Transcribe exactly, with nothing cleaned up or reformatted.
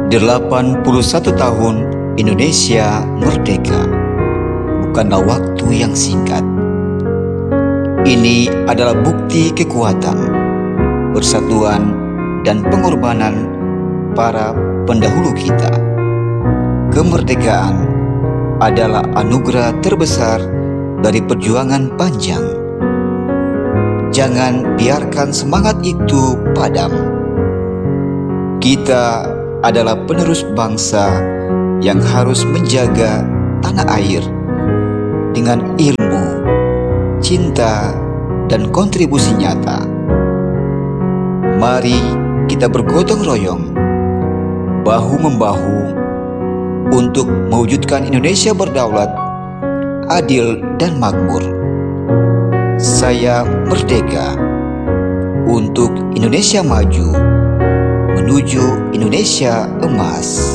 delapan puluh satu tahun Indonesia merdeka bukanlah waktu yang singkat. Ini adalah bukti kekuatan, persatuan, dan pengorbanan para pendahulu kita. Kemerdekaan adalah anugerah terbesar dari perjuangan panjang. Jangan biarkan semangat itu padam. Kita adalah penerus bangsa yang harus menjaga tanah air dengan ilmu, cinta, dan kontribusi nyata. Mari kita bergotong royong, bahu-membahu, untuk mewujudkan Indonesia berdaulat, adil, dan makmur. Saya merdeka untuk Indonesia maju, menuju Indonesia emas.